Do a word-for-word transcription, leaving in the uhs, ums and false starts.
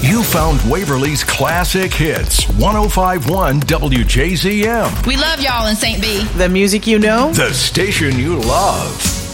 You found Waverly's classic hits, ten fifty-one W J Z M. We love y'all in Saint B. The music you know. The station you love.